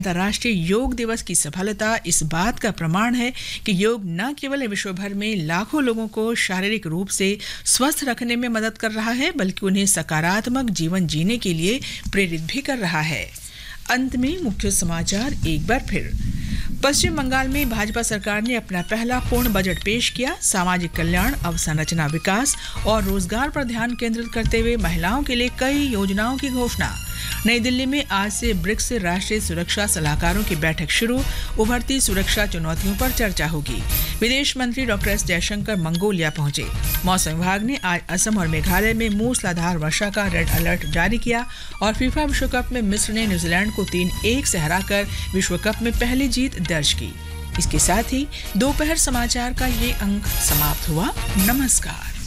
अंतर्राष्ट्रीय योग दिवस की सफलता इस बात का प्रमाण है कि योग न केवल विश्व भर में लाखों लोगों को शारीरिक रूप से स्वस्थ रखने में मदद कर रहा है, बल्कि उन्हें सकारात्मक जीवन जीने के लिए प्रेरित भी कर रहा है। अंत में मुख्य समाचार एक बार फिर। पश्चिम बंगाल में भाजपा सरकार ने अपना पहला पूर्ण बजट पेश किया। सामाजिक कल्याण, अवसंरचना विकास और रोजगार पर ध्यान केंद्रित करते हुए महिलाओं के लिए कई योजनाओं की घोषणा। नई दिल्ली में आज से ब्रिक्स राष्ट्रीय सुरक्षा सलाहकारों की बैठक शुरू। उभरती सुरक्षा चुनौतियों पर चर्चा होगी। विदेश मंत्री डॉक्टर एस जयशंकर मंगोलिया पहुंचे। मौसम विभाग ने आज असम और मेघालय में मूसलाधार वर्षा का रेड अलर्ट जारी किया और फीफा विश्व कप में मिस्र ने न्यूजीलैंड को 3-1 से हराकर विश्व कप में पहली जीत दर्ज की। इसके साथ ही दोपहर समाचार का ये अंक समाप्त हुआ। नमस्कार।